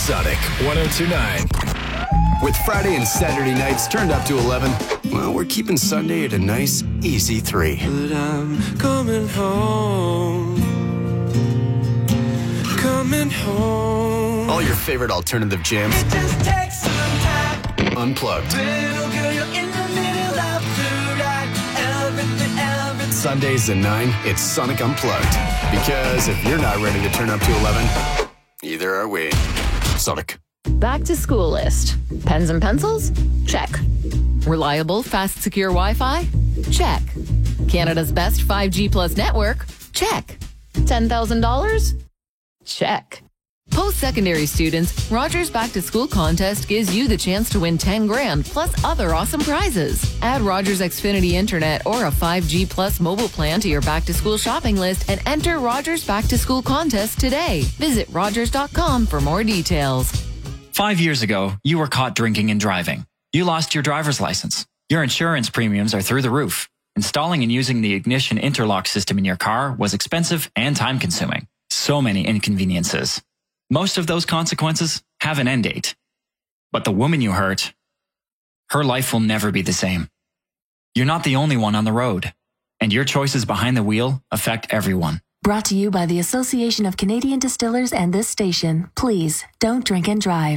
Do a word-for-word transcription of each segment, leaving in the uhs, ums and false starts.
Sonic one oh two point nine. With Friday and Saturday nights turned up to eleven, well, we're keeping Sunday at a nice, easy three. But I'm coming home. Coming home. All your favorite alternative jams. It just takes some time. Unplugged. Little girl, you're in the middle of the ride. Everything, everything. Sundays at nine, it's Sonic Unplugged. Because if you're not ready to turn up to eleven, either are we. Sonic. Back to school list. Pens and pencils? Check. Reliable, fast, secure Wi-Fi? Check. Canada's best five G plus network? Check. ten thousand dollars? Check. Post-secondary students, Rogers Back to School contest gives you the chance to win ten grand plus other awesome prizes. Add Rogers Xfinity Internet or a five G plus mobile plan to your back to school shopping list and enter Rogers Back to School contest today. Visit rogers dot com for more details. Five years ago, you were caught drinking and driving. You lost your driver's license. Your insurance premiums are through the roof. Installing and using the ignition interlock system in your car was expensive and time-consuming. So many inconveniences. Most of those consequences have an end date. But the woman you hurt, her life will never be the same. You're not the only one on the road, and your choices behind the wheel affect everyone. Brought to you by the Association of Canadian Distillers and this station. Please, don't drink and drive.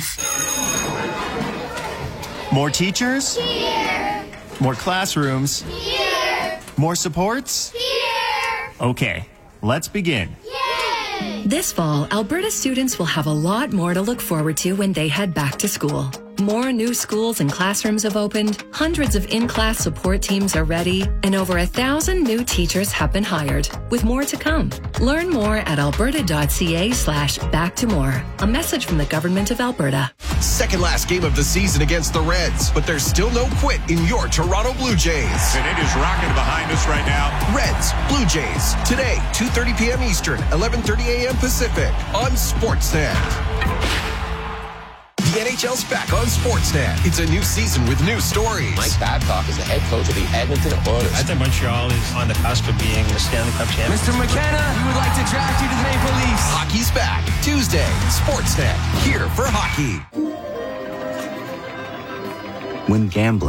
More teachers? Here. More classrooms? Here. More supports? Here. Okay, let's begin. Yay! This fall, Alberta students will have a lot more to look forward to when they head back to school. More new schools and classrooms have opened, hundreds of in-class support teams are ready, and over a thousand new teachers have been hired, with more to come. Learn more at alberta.ca slash back to more. A message from the Government of Alberta. Second last game of the season against the Reds, but there's still no quit in your Toronto Blue Jays. And it is rocking behind us right now. Reds, Blue Jays, today, two thirty p.m. Eastern, eleven thirty a.m. Pacific, on Sportsnet. The N H L's back on Sportsnet. It's a new season with new stories. Mike Babcock is the head coach of the Edmonton Oilers. I think Montreal is on the cusp of being the Stanley Cup champion. Mister McKenna, we would like to draft you to the Maple Leafs. Hockey's back. Tuesday, Sportsnet. Here for hockey. When gambling